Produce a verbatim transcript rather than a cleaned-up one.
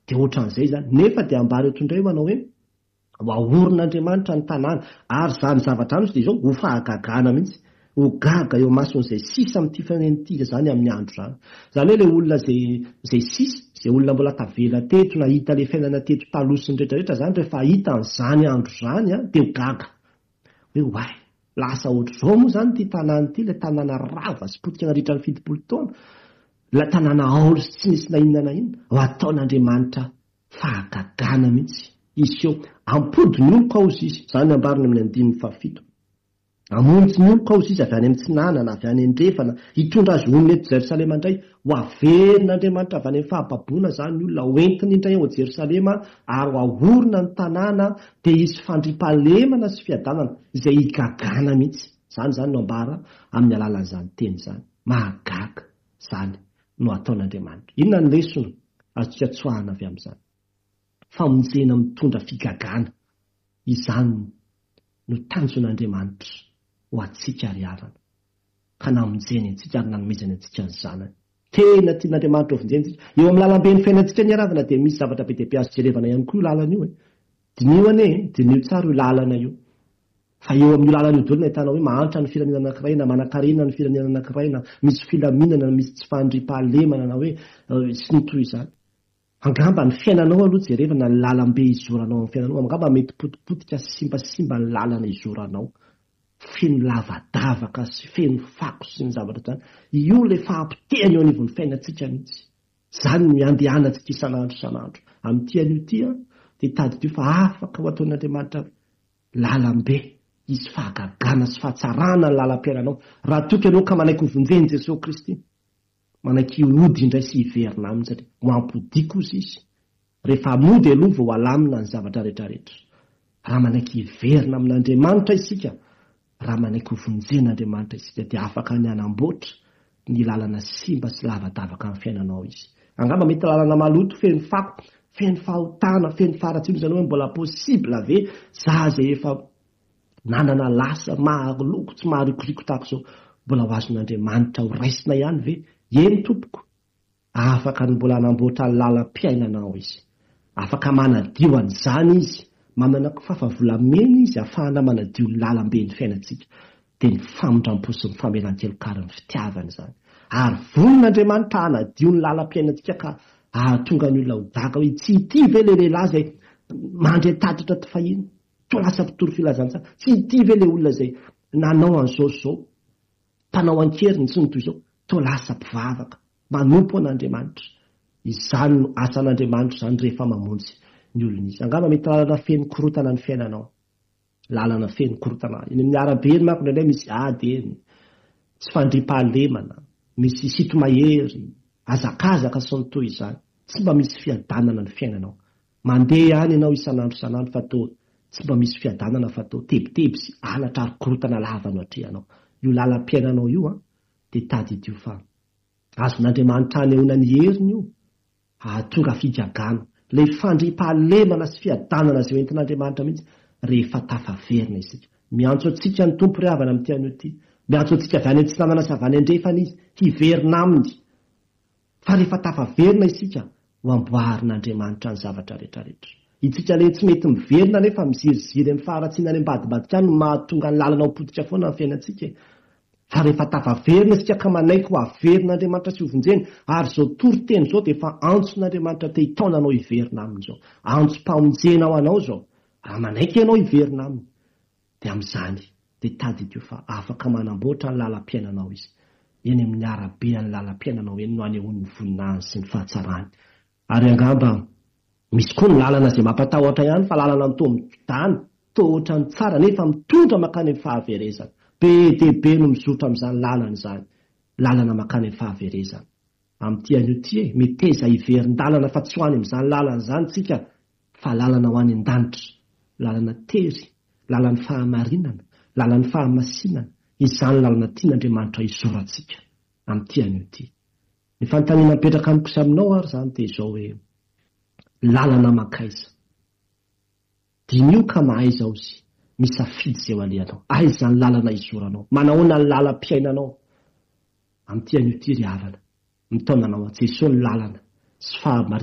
de ohatran'izay zany nefa de ambary eto indray manao hoe hoahoron'Andriamanitra ny tanàna ary zany zavatra amitsy de zao ho fahagagana mihitsy ho gaga eo mason'izay sisa amin'ity fanenity zany amin'ny andro zany zany hoe le olona zay zay sisa zay olona mbola tavela teto nahita le fiainana teto talosiny rehetrarehetra zany rehefa hita n'izany andro zany a de ho gaga hoe way lasa ohatr'izao moa zany ty tanàna ity le tanàna rava sy potika naritra ny fitopolo taona la tanàna aolo sy tsy nisy na inona na inona ho ataon'Andriamanitra fahagagana mihitsy izy eo ampody ny olo kaozy izy zany ambariny amin'ny andininy fahafito amonjy ny olo kaozy izy avy any amin'ny tsinana avy any andrefana hitondra azy onona eto Jerosalema indray ho averin'Andriamanitra avy any amin'ny fahababoana zany ny olona hoentiny indray ao Jerosalema ary ahorona ny tanàna de hisy fandriampahalemana sy fiadanana izay higagana mihitsy zany zany no ambara amin'ny alalan'izany teny zany mahagaga zany no ataon'Andriamanitra inona ny lesona azontsika tsoahana avy amin'izany famonjena mitondra figagana izany no tanjon'Andriamanitra ho atsika ry havana ka namonjeny antsika ary nanomezany antsika ny zanany tena tian'Andriamanitra ho vonjeny antsika eo amin'ny lalambe ny fiainantsika ny ravana dia misy zavatra be dia be azo jerevana ihany koa io lalana io e dinio ane dinio tsara io lalana io fa eo amin'io lalana io daholo no ahitana hoe mahantra ny firenena anankiray na manan-karena ny firenena anankiray na misy filaminana na misy tsy fandriampahalemana na hoe sy ny toy izany angamba ny fiainanao aloha jerevana ny lalambe izoranao amin'ny fiainanao angamba mety potipotika simbasimba ny lalana izoranao feno lavadavaka sy feno fako sy ny zavatra zany io le fahampitehany eo anivon'ny fiainantsika mihitsy zany ny andehanantsika isan'andro isan'andro amin'ity an'io ty a de tady dio fa afaka ho ataon'Andriamanitra lalambe izy fahagagana sy fahatsarana ny lalam-piainanao raha toky ianao ka manaiky hovonjeny Jesosy Kristy manaiky ody indray sy hiverina aminy satria ho ampodiko izy izy rehefa mody aloha vao alamina ny zavatra rehetrarehetra raha manaiky hiverina amin'Andriamanitra isika raha manaiky hovonjen'Andriamanitra isika dia afaka ny anamboatra ny lalana simba sy lavadavaka amin'ny fiainanao izy angamba mety lalana maloto feno fako feno fahotana feno faratsino zany hoe mbola possible ave za zay efa nanana lasa mahaloko tsy maharikoriko tahako zao mbola ho azon'Andriamanitra ho raisina ihany ve eny tompoko afaka ny mbola anamboatra ny lalam-piainanao izy afaka manadio an'izany izy manana fahafavolamena izy ahafahana manadio ny lalambe ny fiainantsika dia ny famondram-po sy ny famelan-kelokary ny fitiavany zany ary vonin'Andriamanitra hanadio ny lalam-piainantsika ka ahatonga ny olona ho gaga hoe tsy ity ve le lehilahy zay mandre tatitra ty fahiny to lasa mpitoro filazantsara tsy ity ve le olona zay nanao an'izao zao mpanao ankeriny sy ny toy izao to lasa mpivavaka manompo an'Andriamanitra izany no asan'Andriamanitra zany rehefa mamonjy ny olona izy angamba mety lalana feno korotana ny fiainanao lalana feno korotana eny amin'ny arabe eny manko ndraindray misy ady eny tsy fandriampahalemana misy sitomahery azakazaka sy ny toy izany tsy mba misy fiadanana ny fiainanao mandeha any ianao isan'andro isan'andro fa to tsy mba misy fiadanana fa to tebiteby sy alatra ary korotana lava no atrehanao io lalam-piainanao io a dia tady idio fa azon'Andriamanitra anehoana ny heriny io ahatonga figagana le fandriampahalemana sy fiadanana izay entin'Andriamanitra mihitsy rehefa tafaverina isika miantso antsika ny tompo ry havana amin'ity an'io ity miantso antsika avy any an-tsinanana sy avy any andrefana izy hiverina aminy fa rehefa tafaverina isika ho amboarin'Andriamanitra ny zavatra rehetrarehetra itsika le tsy mety miverina nefa miziriziry amin'ny faharatsiana any ambadibadika any no mahatonga ny lalana ho potika foana ny fiainantsika fa rehefa tafaverina isika ka manaiky ho averin'Andriamanitra sy hovonjeny ary zao toriteny zao dia efa antson'Andriamanitra te hitaona anao hiverina aminy zao antsom-pamonjena ao anao zao raha manaiky ianao hiverina aminy dia amin'izany dia tady idio fa afaka manamboatra ny lalam-piainanao izy eny amin'ny arabe ny lalam-piainanao eny no anehoan'ny voninahiny sy ny fahatsarany ary angamba misy koa ny lalana izay mampatahotra ihany fa lalana ny tomidany tohotra ny tsara nefa mitondra makany amin'ny fahaverezana be dia be no mizotra amin'izany lalana izany lalana makany amin'ny fahaverezana amin'ity an'io ty e meteza hiverin-dalana fa tsy ho any amin'izany lalana izany tsika fa lalana ho any an-danitra lalana tery lalany fahamarinana lalany fahamasinana izany lalana tian'Andriamanitra izorantsika amin'ity an'io ty ny fanontaniana mipetraka any kosa aminao ary zany dia izao hoe lalana makaiza dinio ka mahay zao zy misafidy izay ho alehanao aiza zany lalana izoranao manahoana ny lalam-piainanao amin'ity an'io ty ry havana mitaonanao a Jesosy ny lalana sy fahamar